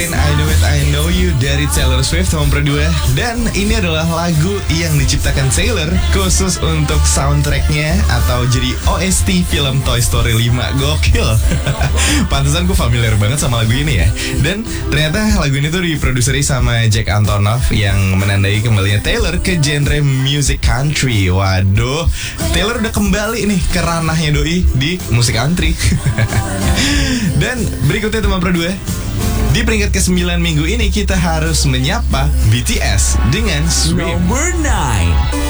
I Know You dari Taylor Swift nomor 2. Dan ini adalah lagu yang diciptakan Taylor khusus untuk soundtracknya atau jadi OST film Toy Story 5. Gokil. Pantesan gue familiar banget sama lagu ini ya. Dan ternyata lagu ini tuh diproduseri sama Jack Antonoff yang menandai kembalinya Taylor ke genre music country. Waduh, Taylor udah kembali nih ke ranahnya doi di musik country. Dan berikutnya teman pro 2. Di peringkat ke-9 minggu ini kita harus menyapa BTS dengan Swim. Number 9.